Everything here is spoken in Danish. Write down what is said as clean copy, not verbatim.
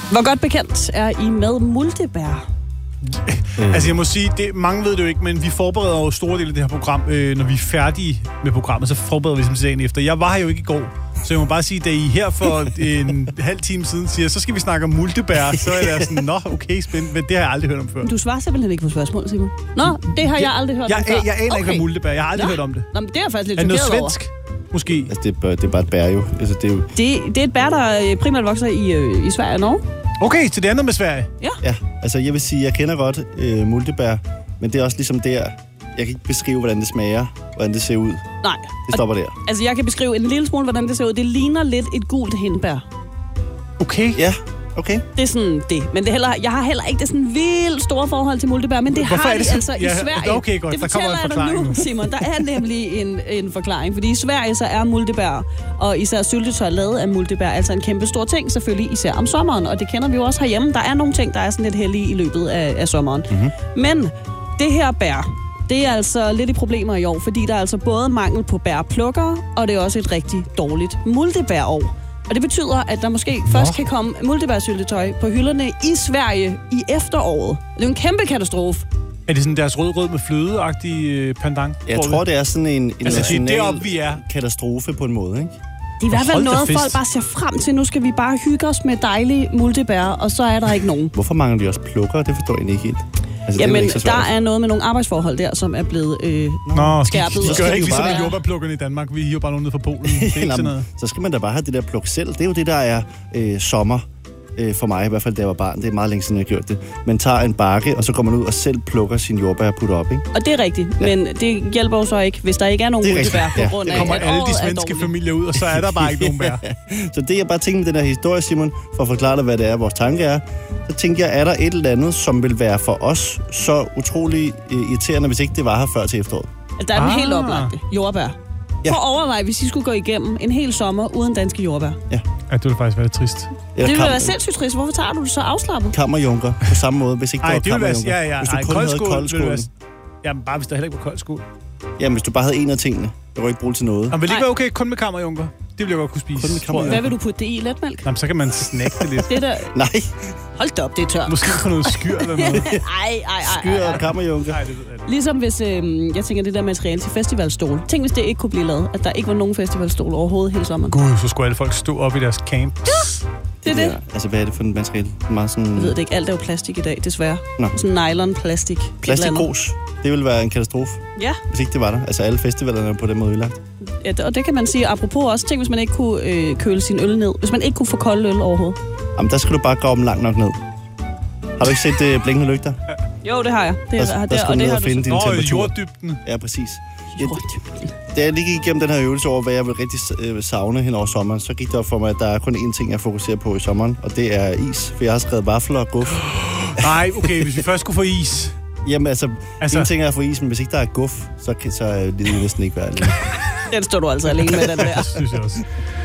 Hvor godt bekendt er I med multebær? Altså jeg må sige, mange ved det jo ikke, men vi forbereder jo store dele af det her program. Når vi er færdige med programmet, så forbereder vi simpelthen dagen efter. Jeg var her jo ikke i går, så jeg må bare sige, da I her for en halv time siden siger, så skal vi snakke om multebær, så er det sådan, nå, okay, spændende, men det har jeg aldrig hørt om før. Du svarer simpelthen ikke på spørgsmålet, Simon. Nå, det har jeg aldrig hørt om før. Jeg aner ikke, hvad multebær. Jeg har aldrig hørt om det. Nå, men det er faktisk lidt chokeret over. Er noget svensk? Måske. Altså, det er bare et bær jo. Altså, det er et bær, der primært vokser i Sverige og Norge. Okay, så det er noget med Sverige? Ja, altså jeg vil sige, jeg kender godt multebær, men det er også ligesom der, jeg kan ikke beskrive, hvordan det smager, hvordan det ser ud. Nej. Det stopper der. Altså jeg kan beskrive en lille smule, hvordan det ser ud. Det ligner lidt et gult hindbær. Okay. Ja, okay. Det er sådan det. Men det jeg har heller ikke det sådan vildt store forhold til multebær, men det har de altså i Sverige. Okay, godt. Det der kommer en forklaring nu, Simon. Der er nemlig en forklaring, fordi i Sverige så er multebær, og især syltetøj lavet af multebær, altså en kæmpe stor ting, selvfølgelig især om sommeren, og det kender vi jo også herhjemme. Der er nogle ting, der er sådan lidt hellige i løbet af sommeren. Mm-hmm. Men det her bær, det er altså lidt i problemer i år, fordi der er altså både mangel på bærplukkere, og det er også et rigtig dårligt multebærår. Og det betyder, at der måske først kan komme multebærsyltetøj på hylderne i Sverige i efteråret. Det er jo en kæmpe katastrofe. Er det sådan deres rød med fløde-agtige pendant? Jeg tror, det er sådan en national vi er. Katastrofe på en måde, ikke? Det er i hvert fald noget, folk bare ser frem til. Nu skal vi bare hygge os med dejlige multebær, og så er der ikke nogen. Hvorfor mangler de også plukker? Det forstår jeg ikke helt. Altså, jamen, der er noget med nogle arbejdsforhold der, som er blevet skærpet. Så gør ikke ligesom med jordbærplukkerne i Danmark. Vi hiver bare nogen ned fra Polen. Så skal man da bare have det der pluk selv. Det er jo det, der er sommer for mig, i hvert fald da jeg var barn. Det er meget længe siden, jeg har gjort det. Man tager en bakke, og så går man ud og selv plukker sin jordbær og putter op, ikke? Og det er rigtigt, men det hjælper jo så ikke, hvis der ikke er nogen multebær på grund af, det kommer alle de svenske familier ud, og så er der bare ikke nogen bær. Så det, jeg bare tænkte med den her historie, Simon, for at forklare dig, hvad det er, vores tanke er, så tænker jeg, er der et eller andet, som vil være for os så utrolig irriterende, hvis ikke det var her før til efteråret? Der er den helt oplagte. Jordbær. Ja. For overvej, hvis I skulle gå igennem en hel sommer uden danske jordbær. Ja. Det ville faktisk være trist. Det ville være sindssygt trist. Hvorfor tager du det så afslappet? Kammerjunker på samme måde, hvis ikke der var kammerjunker. Ja. Hvis du kun havde koldskål. Jamen bare hvis der heller ikke var koldskål. Jamen hvis du bare havde en af tingene. Det var ikke brugt til noget. Jamen vil det ikke være okay kun med kammerjunker? Det ville jeg godt kunne spise. Hvad vil du putte det i? Letmælk? Jamen så kan man snakke det lidt. Det der... Nej. Hold da op, det er tørt. Måske på noget skyr eller noget. Skyr og kammerjunker. Nej, det ved jeg ikke. Ligesom hvis, jeg tænker det der materiale til festivalstol. Tænk hvis det ikke kunne blive lavet, at der ikke var nogen festivalstol overhovedet hele sommeren. Gud, så skulle alle folk stå op i deres camp. Ja, det er det. Altså hvad er det for en materiale? Meget sådan... Jeg ved det ikke, alt er jo plastik i dag, desværre. Nå. Sådan nylon-plastik. Plastikgrus. Det ville være en katastrofe. Ja. Hvis ikke det var der. Altså alle festivalerne er på den måde ødelagt. Ja, og det kan man sige. Apropos også, tænk hvis man ikke kunne køle sin øl ned. Hvis man ikke kunne få kold øl overhovedet. Jamen der skal du bare grave dem langt nok ned. Har du ikke set blinkende lygter? Jo, det har jeg. Der skal du ned og finde din temperatur. Jorddybden. Ja, præcis. Da jeg lige gik igennem den her øvelse over, hvad jeg vil rigtig savne hen over sommeren, så gik det op for mig, at der er kun én ting, jeg fokuserer på i sommeren, og det er is. For jeg har skrevet vafler og guf. Nej, okay, hvis vi først skulle få is. Jamen altså en ting er at få is, men hvis ikke der er guf, så er det næsten ikke værd. Den står du altså alene med, den der. Synes jeg også.